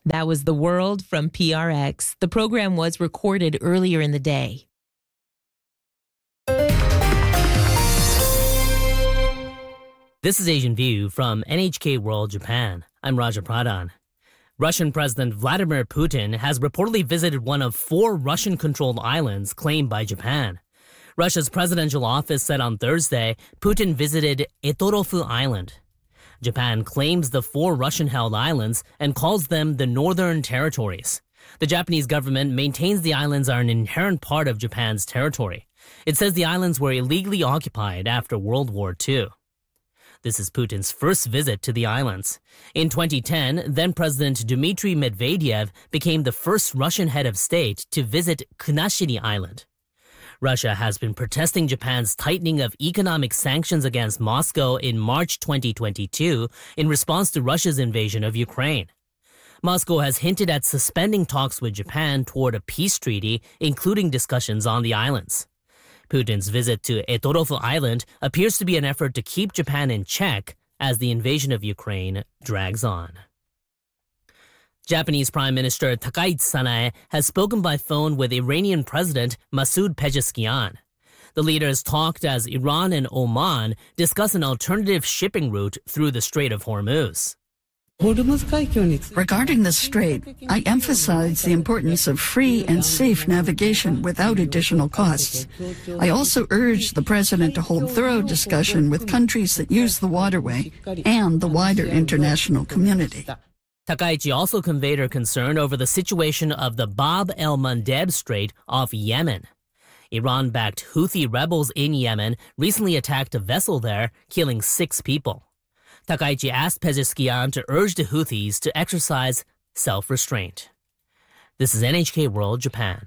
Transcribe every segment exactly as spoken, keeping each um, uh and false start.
That was The World from P R X. The program was recorded earlier in the day. This is Asian View from N H K World Japan. I'm Raja Pradhan. Russian President Vladimir Putin has reportedly visited one of four Russian-controlled islands claimed by Japan. Russia's presidential office said on Thursday Putin visited Etorofu Island. Japan claims the four Russian-held islands and calls them the Northern Territories. The Japanese government maintains the islands are an inherent part of Japan's territory. It says the islands were illegally occupied after World War Two. This is Putin's first visit to the islands. In twenty ten, then-President Dmitry Medvedev became the first Russian head of state to visit Kunashiri Island. Russia has been protesting Japan's tightening of economic sanctions against Moscow in March twenty twenty-two in response to Russia's invasion of Ukraine. Moscow has hinted at suspending talks with Japan toward a peace treaty, including discussions on the islands. Putin's visit to Etorofu Island appears to be an effort to keep Japan in check as the invasion of Ukraine drags on. Japanese Prime Minister Takaichi Sanae has spoken by phone with Iranian President Masoud Pezeshkian. The leaders talked as Iran and Oman discuss an alternative shipping route through the Strait of Hormuz. Regarding the strait, I emphasize the importance of free and safe navigation without additional costs. I also urge the President to hold thorough discussion with countries that use the waterway and the wider international community. Takaichi also conveyed her concern over the situation of the Bab el-Mandeb Strait off Yemen. Iran-backed Houthi rebels in Yemen recently attacked a vessel there, killing six people. Takaichi asked Pezeshkian to urge the Houthis to exercise self-restraint. This is N H K World Japan.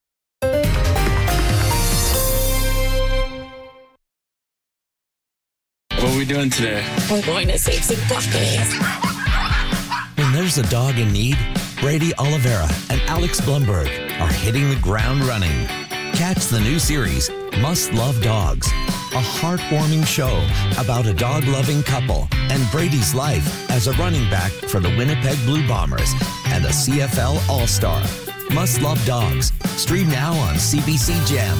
What are we doing today? We're going to save some puppies. When there's a dog in need, Brady Oliveira and Alex Blumberg are hitting the ground running. Catch the new series, Must Love Dogs, a heartwarming show about a dog-loving couple and Brady's life as a running back for the Winnipeg Blue Bombers and a C F L All-Star. Must Love Dogs. Stream now on C B C Gem.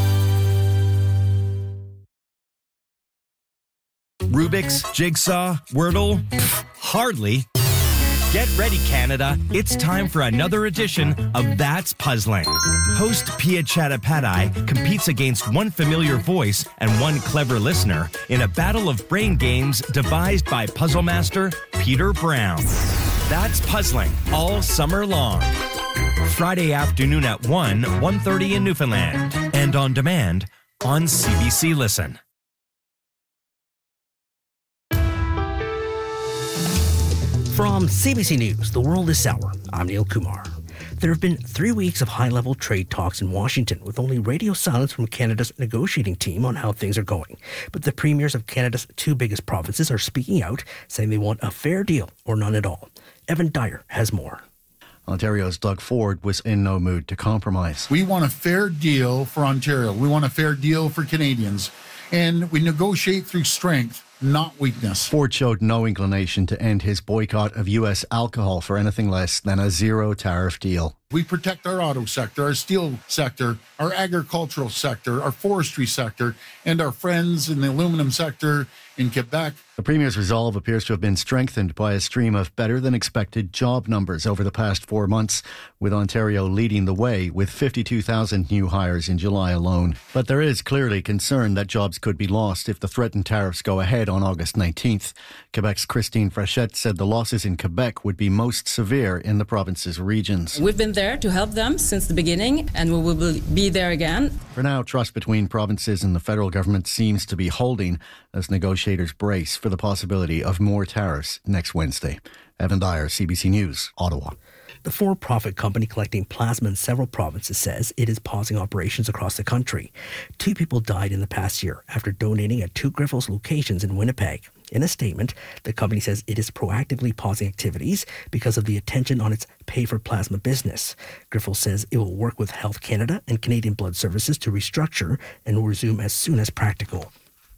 Rubik's, Jigsaw, Wordle? Pfft, hardly. Get ready, Canada. It's time for another edition of That's Puzzling. Host Pia Chattopadhyay competes against one familiar voice and one clever listener in a battle of brain games devised by puzzle master Peter Brown. That's Puzzling all summer long. Friday afternoon at one, one thirty in Newfoundland. And on demand on C B C Listen. From C B C News, The World is Sour, I'm Neil Kumar. There have been three weeks of high-level trade talks in Washington with only radio silence from Canada's negotiating team on how things are going. But the premiers of Canada's two biggest provinces are speaking out, saying they want a fair deal or none at all. Evan Dyer has more. Ontario's Doug Ford was in no mood to compromise. We want a fair deal for Ontario. We want a fair deal for Canadians. And we negotiate through strength, not weakness. Ford showed no inclination to end his boycott of U S alcohol for anything less than a zero tariff deal. We protect our auto sector, our steel sector, our agricultural sector, our forestry sector, and our friends in the aluminum sector in Quebec. The Premier's resolve appears to have been strengthened by a stream of better-than-expected job numbers over the past four months, with Ontario leading the way with fifty-two thousand new hires in July alone. But there is clearly concern that jobs could be lost if the threatened tariffs go ahead on August nineteenth. Quebec's Christine Frechette said the losses in Quebec would be most severe in the province's regions. We've been there to help them since the beginning, and we will be there again. For now, trust between provinces and the federal government seems to be holding as negotiators brace for the possibility of more tariffs next Wednesday. Evan Dyer, C B C News, Ottawa. The for-profit company collecting plasma in several provinces says it is pausing operations across the country. Two people died in the past year after donating at two Grifols locations in Winnipeg. In a statement, the company says it is proactively pausing activities because of the attention on its pay-for-plasma business. Grifols says it will work with Health Canada and Canadian Blood Services to restructure and will resume as soon as practical.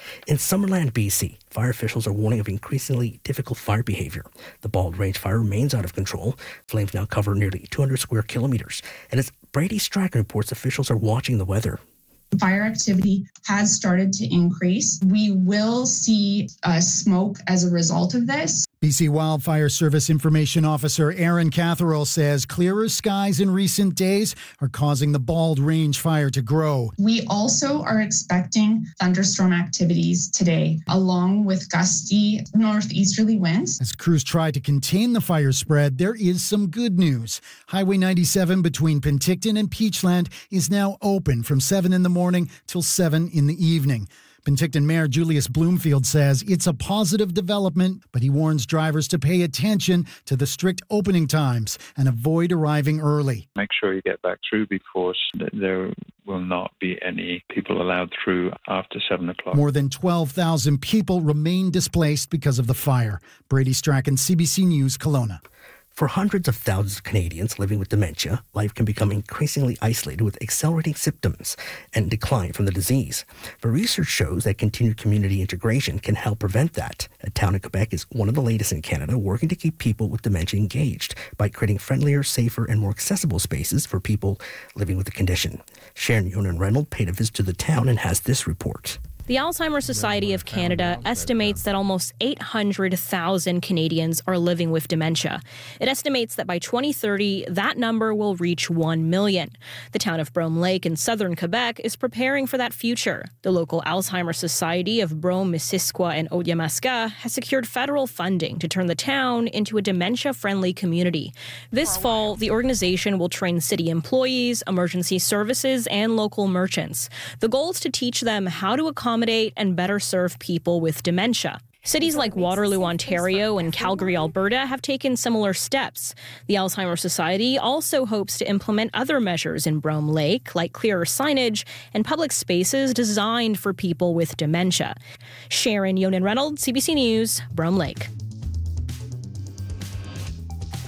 In Summerland, B C, fire officials are warning of increasingly difficult fire behavior. The Bald Range fire remains out of control. Flames now cover nearly two hundred square kilometers. And as Brady Strachan reports, officials are watching the weather. Fire activity has started to increase. We will see uh, smoke as a result of this. B C Wildfire Service Information Officer Aaron Catherall says clearer skies in recent days are causing the Bald Range fire to grow. We also are expecting thunderstorm activities today, along with gusty northeasterly winds. As crews try to contain the fire spread, there is some good news. Highway ninety-seven between Penticton and Peachland is now open from seven in the morning till seven in the evening. Penticton Mayor Julius Bloomfield says it's a positive development, but he warns drivers to pay attention to the strict opening times and avoid arriving early. Make sure you get back through because there will not be any people allowed through after seven o'clock. More than twelve thousand people remain displaced because of the fire. Brady Strachan, C B C News, Kelowna. For hundreds of thousands of Canadians living with dementia, life can become increasingly isolated with accelerating symptoms and decline from the disease. But research shows that continued community integration can help prevent that. A town in Quebec is one of the latest in Canada working to keep people with dementia engaged by creating friendlier, safer, and more accessible spaces for people living with the condition. Sharon Yonan-Reynolds paid a visit to the town and has this report. The Alzheimer's Society of Canada estimates that almost eight hundred thousand Canadians are living with dementia. It estimates that by twenty thirty, that number will reach one million. The town of Brome Lake in southern Quebec is preparing for that future. The local Alzheimer's Society of Brome, Missisquoi, and Haute-Yamaska has secured federal funding to turn the town into a dementia-friendly community. This fall, the organization will train city employees, emergency services, and local merchants. The goal is to teach them how to accommodate and better serve people with dementia. Cities like Waterloo, Ontario, and Calgary, Alberta have taken similar steps. The Alzheimer's Society also hopes to implement other measures in Brome Lake, like clearer signage and public spaces designed for people with dementia. Sharon Yonan-Reynolds, C B C News, Brome Lake.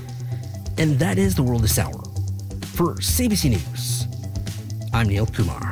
And that is the world this hour. For C B C News, I'm Neil Kumar.